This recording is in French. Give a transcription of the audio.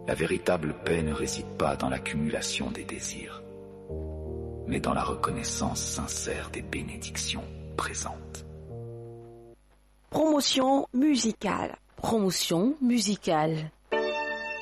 La véritable paix ne réside pas dans l'accumulation des désirs, mais dans la reconnaissance sincère des bénédictions présentes. Promotion musicale. Promotion musicale.